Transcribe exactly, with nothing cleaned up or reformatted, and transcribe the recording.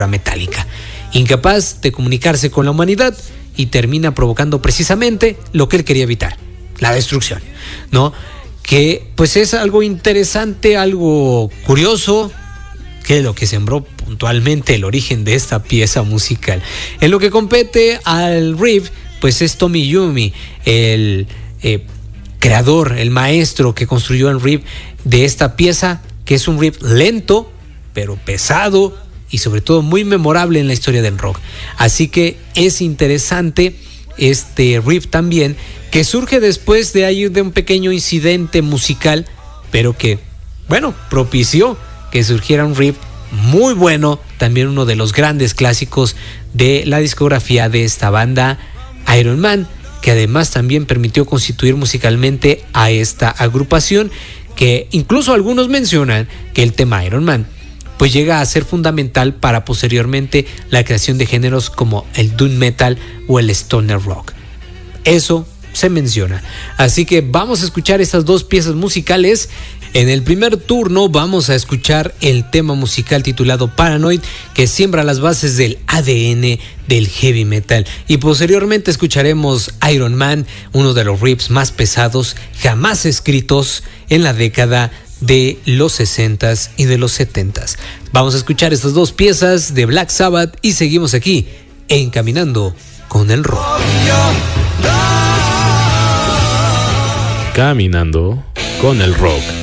metálica, incapaz de comunicarse con la humanidad y termina provocando precisamente lo que él quería evitar, la destrucción, ¿no? Que pues es algo interesante, algo curioso, que es lo que sembró puntualmente el origen de esta pieza musical. En lo que compete al riff, pues es Tommy Iommi, el eh, creador, el maestro que construyó el riff de esta pieza, que es un riff lento, pero pesado y sobre todo muy memorable en la historia del rock. Así que es interesante este riff también, que surge después de ahí de un pequeño incidente musical, pero que, bueno, propició que surgiera un riff muy bueno, también uno de los grandes clásicos de la discografía de esta banda, Iron Man, que además también permitió constituir musicalmente a esta agrupación, que incluso algunos mencionan que el tema Iron Man pues llega a ser fundamental para posteriormente la creación de géneros como el doom metal o el stoner rock. Eso se menciona. Así que vamos a escuchar estas dos piezas musicales. En el primer turno vamos a escuchar el tema musical titulado Paranoid, que siembra las bases del A D N del heavy metal, y posteriormente escucharemos Iron Man, uno de los riffs más pesados jamás escritos en la década de los sesentas y de los setentas. Vamos a escuchar estas dos piezas de Black Sabbath y seguimos aquí en Caminando con el Rock. Caminando con el Rock.